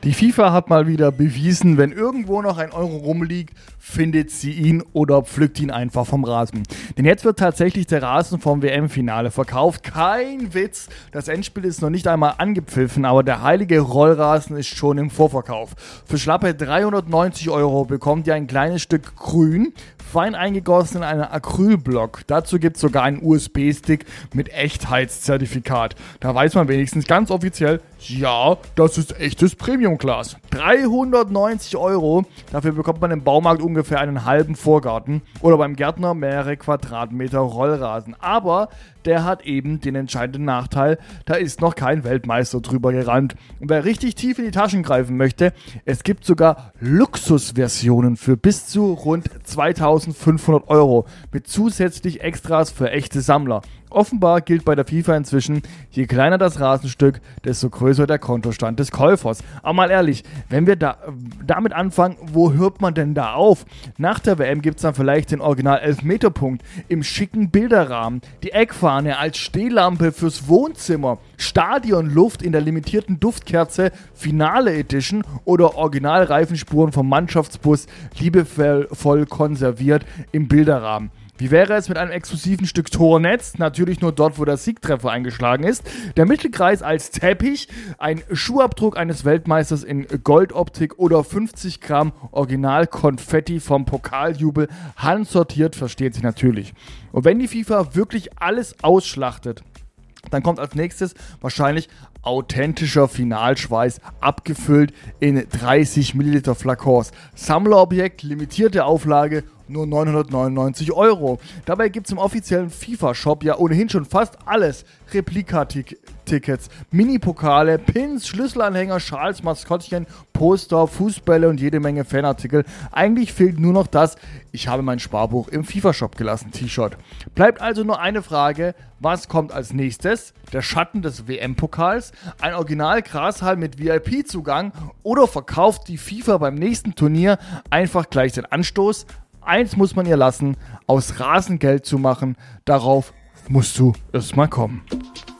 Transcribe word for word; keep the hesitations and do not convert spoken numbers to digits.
Die FIFA hat mal wieder bewiesen, wenn irgendwo noch ein Euro rumliegt, findet sie ihn oder pflückt ihn einfach vom Rasen. Denn jetzt wird tatsächlich der Rasen vom W M-Finale verkauft. Kein Witz, das Endspiel ist noch nicht einmal angepfiffen, aber der heilige Rollrasen ist schon im Vorverkauf. Für schlappe dreihundertneunzig Euro bekommt ihr ein kleines Stück Grün, fein eingegossen in einen Acrylblock. Dazu gibt es sogar einen U S B-Stick mit Echtheitszertifikat. Da weiß man wenigstens ganz offiziell, ja, das ist echtes Premium-Glas. dreihundertneunzig Euro, dafür bekommt man im Baumarkt ungefähr einen halben Vorgarten oder beim Gärtner mehrere Quadratmeter Rollrasen. Aber der hat eben den entscheidenden Nachteil, da ist noch kein Weltmeister drüber gerannt. Und wer richtig tief in die Taschen greifen möchte, es gibt sogar Luxusversionen für bis zu rund zweitausendfünfhundert Euro mit zusätzlich Extras für echte Sammler. Offenbar gilt bei der FIFA inzwischen, je kleiner das Rasenstück, desto größer der Kontostand des Käufers. Aber mal ehrlich, wenn wir da, damit anfangen, wo hört man denn da auf? Nach der W M gibt es dann vielleicht den Original-Elfmeter-Punkt im schicken Bilderrahmen, die Eckfahne als Stehlampe fürs Wohnzimmer, Stadionluft in der limitierten Duftkerze Finale Edition oder Original-Reifenspuren vom Mannschaftsbus liebevoll konserviert im Bilderrahmen. Wie wäre es mit einem exklusiven Stück Tornetz? Natürlich nur dort, wo der Siegtreffer eingeschlagen ist. Der Mittelkreis als Teppich, ein Schuhabdruck eines Weltmeisters in Goldoptik oder fünfzig Gramm Original-Konfetti vom Pokaljubel, handsortiert, versteht sich natürlich. Und wenn die FIFA wirklich alles ausschlachtet, dann kommt als nächstes wahrscheinlich authentischer Finalschweiß, abgefüllt in dreißig Milliliter Flakons. Sammlerobjekt, limitierte Auflage, nur neunhundertneunundneunzig Euro. Dabei gibt es im offiziellen FIFA-Shop ja ohnehin schon fast alles. Replika-Tickets, Mini-Pokale, Pins, Schlüsselanhänger, Schals, Maskottchen, Poster, Fußbälle und jede Menge Fanartikel. Eigentlich fehlt nur noch das "Ich habe mein Sparbuch im FIFA-Shop gelassen" T-Shirt. Bleibt also nur eine Frage: Was kommt als nächstes? Der Schatten des W M-Pokals? Ein Original-Grashall mit V I P-Zugang? Oder verkauft die FIFA beim nächsten Turnier einfach gleich den Anstoß? Eins muss man ihr lassen: aus Rasen Geld zu machen. Darauf musst du erst mal kommen.